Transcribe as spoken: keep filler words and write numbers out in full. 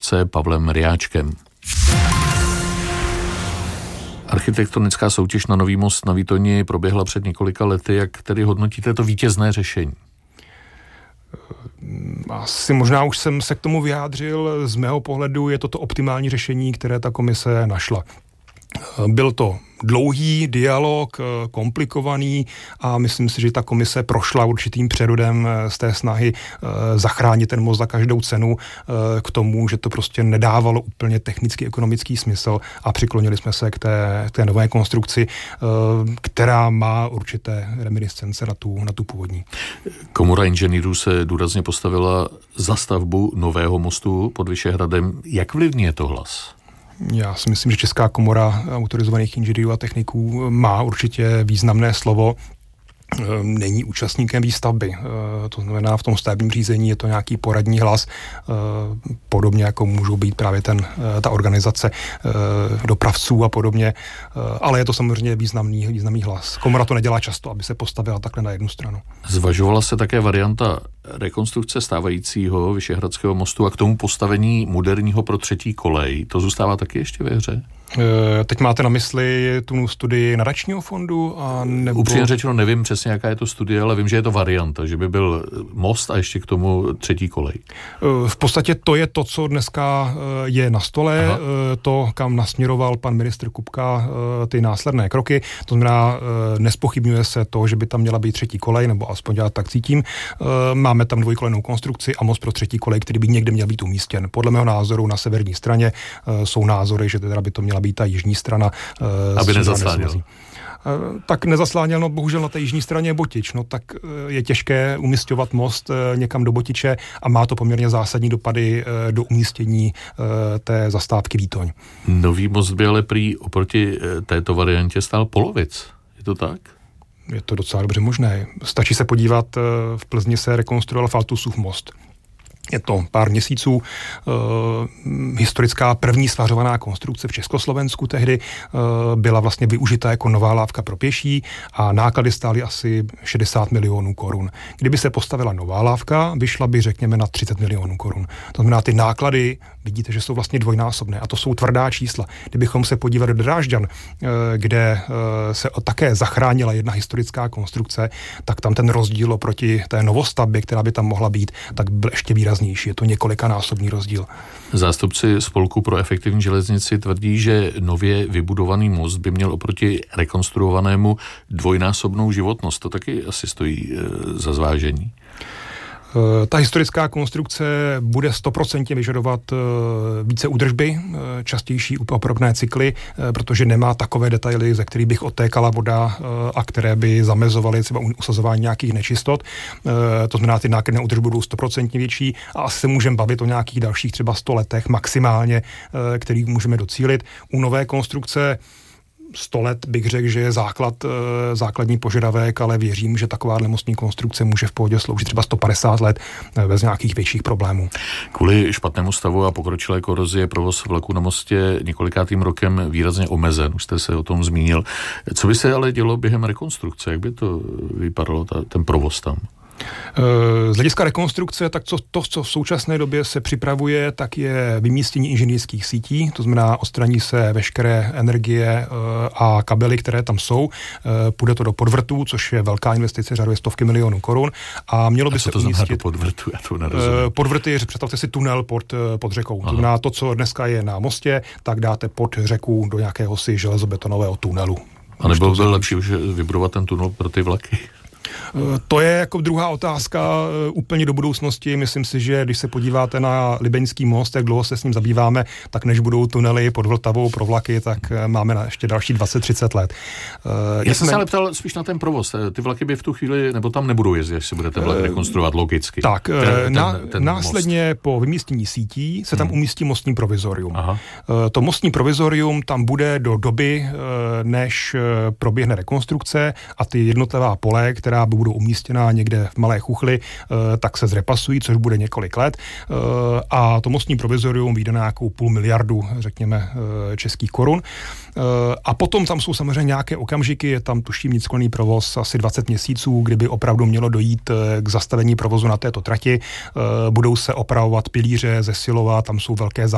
dopravce Pavlem Riáčkem. Architektonická soutěž na nový most na Výtoni proběhla před několika lety. Jak tedy hodnotíte to vítězné řešení? Asi možná už jsem se k tomu vyjádřil. Z mého pohledu je toto optimální řešení, které ta komise našla. Byl to dlouhý dialog, komplikovaný a myslím si, že ta komise prošla určitým přerodem z té snahy zachránit ten most za každou cenu k tomu, že to prostě nedávalo úplně technický, ekonomický smysl a přiklonili jsme se k té, k té nové konstrukci, která má určité reminiscence na tu, na tu původní. Komora inženýrů se důrazně postavila za stavbu nového mostu pod Vyšehradem. Jak vlivní je to hlas? Já si myslím, že Česká komora autorizovaných inženýrů a techniků má určitě významné slovo. Není účastníkem výstavby. To znamená, v tom stavebním řízení je to nějaký poradní hlas, podobně jako můžou být právě ten, ta organizace dopravců a podobně, ale je to samozřejmě významný, významný hlas. Komora to nedělá často, aby se postavila takhle na jednu stranu. Zvažovala se také varianta rekonstrukce stávajícího Vyšehradského mostu a k tomu postavení moderního pro třetí kolej. To zůstává taky ještě ve hře? Teď máte na mysli tu studii nadačního fondu? A nebo... Upřímně řečeno nevím přesně, jaká je to studie, ale vím, že je to varianta, že by byl most a ještě k tomu třetí kolej. V podstatě to je to, co dneska je na stole, Aha. to, kam nasměroval pan ministr Kupka ty následné kroky. To znamená, nespochybňuje se to, že by tam měla být třetí kolej, nebo aspoň já tak cítím. Máme tam dvojkolejnou konstrukci a most pro třetí kolej, který by někde měl být umístěn. Podle mého názoru na severní straně jsou názory, že teda by to měla být ta jižní strana. Aby nezasláněl. Tak nezasláněl, no bohužel na té jižní straně je Botič, no tak je těžké umisťovat most někam do Botiče a má to poměrně zásadní dopady do umístění té zastávky Výtoň. Nový most by ale prý oproti této variantě stál polovic. Je to tak? Je to docela dobře možné. Stačí se podívat, v Plzni se rekonstruoval Faltusův most. Je to pár měsíců, e, historická první svařovaná konstrukce v Československu tehdy e, byla vlastně využita jako nová lávka pro pěší a náklady stály asi šedesát milionů korun. Kdyby se postavila nová lávka, vyšla by řekněme na třicet milionů korun. To znamená, ty náklady, vidíte, že jsou vlastně dvojnásobné a to jsou tvrdá čísla. Kdybychom se podívali do Drážďan, e, kde e, se také zachránila jedna historická konstrukce, tak tam ten rozdíl oproti té novostavbě, která by tam mohla být, tak byl ještě výraznější. Je to několikanásobný rozdíl. Zástupci Spolku pro efektivní železnici tvrdí, že nově vybudovaný most by měl oproti rekonstruovanému dvojnásobnou životnost. To taky asi stojí e, za zvážení. Ta historická konstrukce bude stoprocentně vyžadovat více údržby, častější opravné cykly, protože nemá takové detaily, ze kterých bych odtékala voda a které by zamezovaly třeba usazování nějakých nečistot. To znamená, ty náklady na údržbu budou stoprocentně větší a asi se můžeme bavit o nějakých dalších třeba sto letech maximálně, který můžeme docílit. U nové konstrukce sto let bych řekl, že je základ, základní požadavek, ale věřím, že takováhle mostní konstrukce může v pohodě sloužit třeba sto padesát let bez nějakých větších problémů. Kvůli špatnému stavu a pokročilé korozi je provoz vlaku na mostě několikátým rokem výrazně omezen. Už jste se o tom zmínil. Co by se ale dělo během rekonstrukce? Jak by to vypadalo, ta, ten provoz tam? Z hlediska rekonstrukce, tak co, to, co v současné době se připravuje, tak je vymístění inženýrských sítí, to znamená odstraní se veškeré energie a kabely, které tam jsou. Půjde to do podvrtů, což je velká investice, řaduje stovky milionů korun. A mělo by a se to umístit... do podvrtu? Já to nerozumím. Podvrty, představte si tunel pod, pod řekou. To znamená to, co dneska je na mostě, tak dáte pod řeku do nějakého si železobetonového tunelu. A nebylo by lepší už vybudovat ten tunel pro ty vlaky? To je jako druhá otázka úplně do budoucnosti. Myslím si, že když se podíváte na Libeňský most, jak dlouho se s ním zabýváme, tak než budou tunely pod Vltavou pro vlaky, tak máme na ještě další dvacet třicet let. Já jsem se ale ptal spíš na ten provoz. Ty vlaky by v tu chvíli, nebo tam nebudou jezdit, až se bude ten vlak rekonstruovat logicky. Tak, ten, na, ten, ten následně most. Po vymístění sítí se tam hmm. umístí mostní provizorium. Aha. To mostní provizorium tam bude do doby, než proběhne rekonstrukce a ty jednotlivá pole, která budou umístěná někde v Malé Chuchli, tak se zrepasují, což bude několik let. A to mostní provizorium vyjde na nějakou půl miliardu, řekněme, českých korun. A potom tam jsou samozřejmě nějaké okamžiky, je tam tuším nicméně provoz asi dvacet měsíců, kdyby opravdu mělo dojít k zastavení provozu na této trati. Budou se opravovat pilíře, zesilovat, tam jsou velké